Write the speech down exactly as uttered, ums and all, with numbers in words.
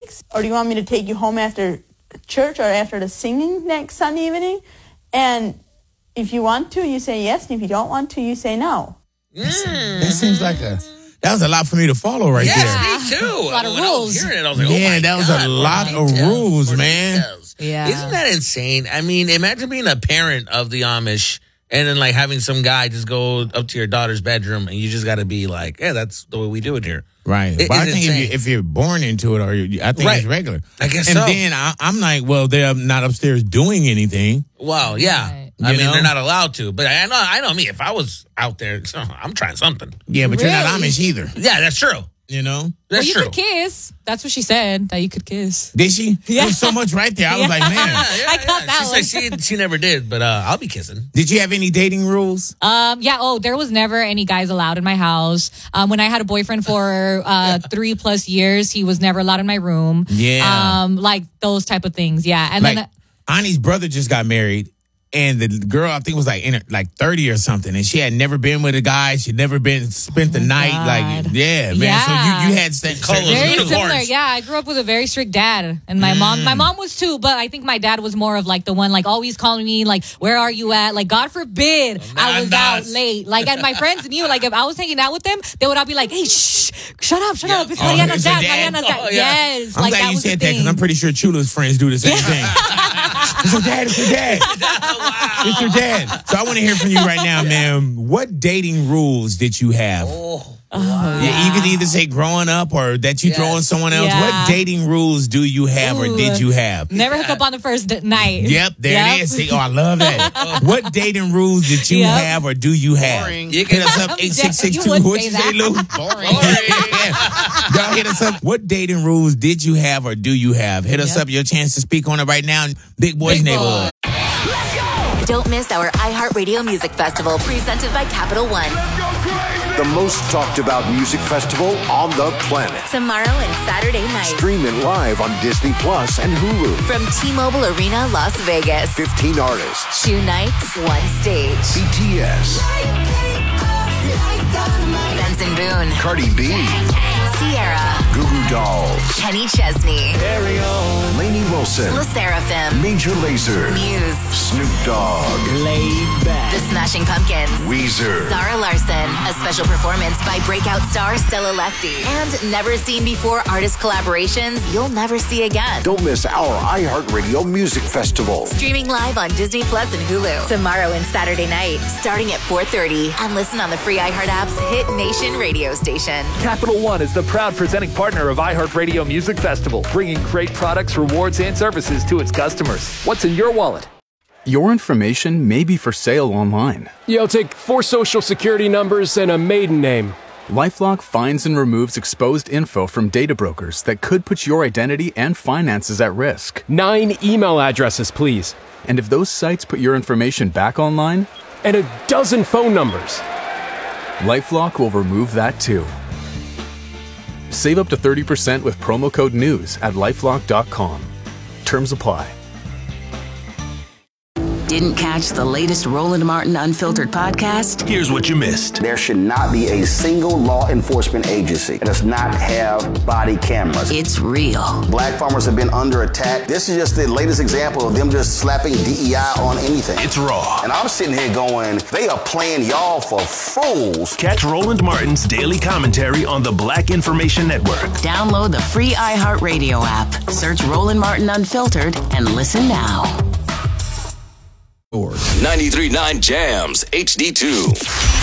six? Or do you want me to take you home after church or after the singing next Sunday evening? And if you want to, you say yes. And if you don't want to, you say no. Mm. That seems like a... That was a lot for me to follow right yes, there. Yes, me too. A lot of when rules. I was hearing it, I was like, oh yeah, my that was God, a lot of details, rules, man. Details. Yeah. Isn't that insane? I mean, imagine being a parent of the Amish and then like having some guy just go up to your daughter's bedroom and you just got to be like, yeah, that's the way we do it here. Right. It, but I think if, you, insane. if you're born into it, or you, I think right. it's regular. I guess and so. And then I, I'm like, well, they're not upstairs doing anything. Well, yeah. Right. I You mean, know? they're not allowed to. But I know, I know me. If I was out there, I'm trying something. Yeah, but Really? you're not Amish either. Yeah, that's true. You know? Well, That's you true. could kiss. That's what she said, that you could kiss. Did she? Yeah. There was so much right there. I was like, man. Yeah, yeah, I caught yeah. that she one. said she, she never did, but uh, I'll be kissing. Did you have any dating rules? Um, yeah, oh, there was never any guys allowed in my house. Um, when I had a boyfriend for uh, three plus years, he was never allowed in my room. Yeah. Um, like those type of things, yeah. And Like, then... Ani's brother just got married. And the girl, I think, was like in her, like thirty or something, and she had never been with a guy. She'd never been spent the Oh, night. God. Like, yeah, man. Yeah. So you, you had st- Colors. certain- Very Unicorns. similar. Yeah, I grew up with a very strict dad, and my mom, my mom was too. But I think my dad was more of like the one, like always calling me, like, "Where are you at?" Like, God forbid I was out Nandas. late. Like, and my friends knew. Like, if I was hanging out with them, they would all be like, "Hey, shh, shut up, shut Yeah. up. It's Oh, Mariana's it's your dad. dad? Mariana's dad." Oh, yeah. Yes, I'm like glad that you was the said that because thing. I'm pretty sure Chula's friends do the same thing. It's your dad. It's your dad. Wow. It's your dad. So I want to hear from you right now, man. What dating rules did you have? Oh, Yeah, you can either say growing up or that you Yes. throwing someone else. Yeah. What dating rules do you have or Ooh. did you have? Never hook up on the first d- night. Yep, there Yep. it is. See, oh, I love that. What dating rules did you Yep. have or do you have? Boring. You hit us up eight six six two. would What'd say you say, that. Lou? Y'all hit us up. What dating rules did you have or do you have? Hit us Yep. up. Your chance to speak on it right now. Big Boys Big Boy. Neighborhood. Don't miss our iHeartRadio Music Festival presented by Capital One. The most talked about music festival on the planet. Tomorrow and Saturday night Stream it live on Disney Plus and Hulu. from T-Mobile Arena, Las Vegas. fifteen artists. Two nights, one stage. B T S. Benson Boone, Cardi B. Sierra, Goo Goo Dolls. Kenny Chesney, Lainey Wilson. La Seraphim, Major Lazer. Muse, Snoop Dogg. The Smashing Pumpkins, Weezer. Zara Larson, a special performance by breakout star Stella Lefty, and never seen before artist collaborations you'll never see again. Don't miss our iHeartRadio Music Festival. Streaming live on Disney Plus and Hulu tomorrow and Saturday night, starting at four thirty, and listen on the free iHeart app's Hit Nation radio station. Capital One is the proud presenting partner of iHeartRadio Music Festival, bringing great products, rewards, and services to its customers. What's in your wallet? Your information may be for sale online. Yo, take four social security numbers and a maiden name. LifeLock finds and removes exposed info from data brokers that could put your identity and finances at risk. Nine email addresses, please. And if those sites put your information back online, And a dozen phone numbers. LifeLock will remove that too. Save up to thirty percent with promo code NEWS at lifelock dot com. Terms apply. Didn't catch the latest Roland Martin Unfiltered podcast? Here's what you missed. There should not be a single law enforcement agency that does not have body cameras. It's real. Black farmers have been under attack. This is just the latest example of them just slapping D E I on anything. It's raw. And I'm sitting here going, they are playing y'all for fools. Catch Roland Martin's daily commentary on the Black Information Network. Download the free iHeartRadio app. Search Roland Martin Unfiltered and listen now. ninety-three point nine Jams H D two.